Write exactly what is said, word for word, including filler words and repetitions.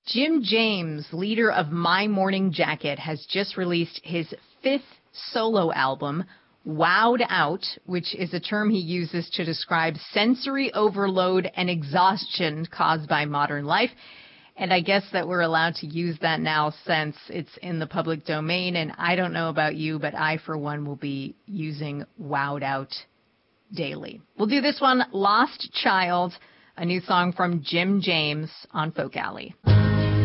Jim James, leader of My Morning Jacket, has just released his fifth solo album, Wowed Out, which is a term he uses to describe sensory overload and exhaustion caused by modern life. And I guess that we're allowed to use that now since it's in the public domain. And I don't know about you, but I, for one, will be using Wowed Out daily. We'll do this one, Lost Child, a new song from Jim James on Folk Alley.